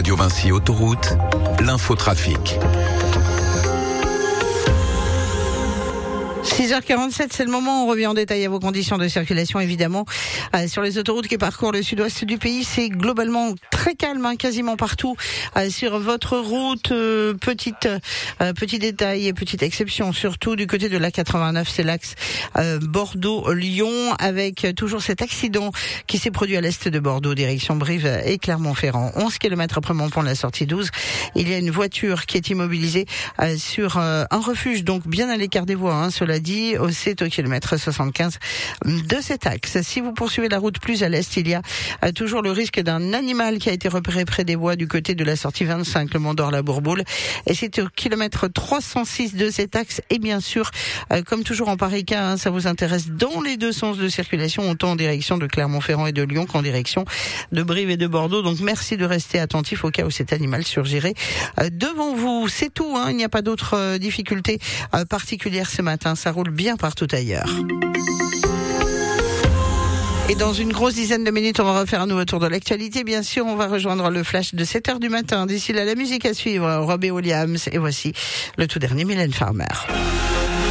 Radio Vinci Autoroute, l'infotrafic. 6h47, c'est le moment, on revient en détail à vos conditions de circulation évidemment. Sur les autoroutes qui parcourent le sud-ouest du pays, c'est globalement très calme, quasiment partout. Sur votre route, petit détail et petite exception, surtout du côté de l'A89, c'est l'axe Bordeaux-Lyon, avec toujours cet accident qui s'est produit à l'est de Bordeaux, direction Brive et Clermont-Ferrand. 11 km après Montpont, la sortie 12, il y a une voiture qui est immobilisée sur un refuge, donc bien à l'écart des voies, cela dit, c'est au kilomètre 75 de cet axe. Si vous poursuivez la route plus à l'est, il y a toujours le risque d'un animal qui a été repéré près des voies du côté de la sortie 25, le Mont d'Or, la Bourboule, et c'est au kilomètre 306 de cet axe. Et bien sûr, comme toujours en pareil cas, ça vous intéresse dans les deux sens de circulation, autant en direction de Clermont-Ferrand et de Lyon qu'en direction de Brive et de Bordeaux. Donc merci de rester attentif au cas où cet animal surgirait devant vous. C'est tout, il n'y a pas d'autres difficultés particulières ce matin. Ça roule bien partout ailleurs. Et dans une grosse dizaine de minutes, on va refaire un nouveau tour de l'actualité. Bien sûr, on va rejoindre le flash de 7h du matin. D'ici là, la musique à suivre, Robbie Williams. Et voici le tout dernier, Mylène Farmer.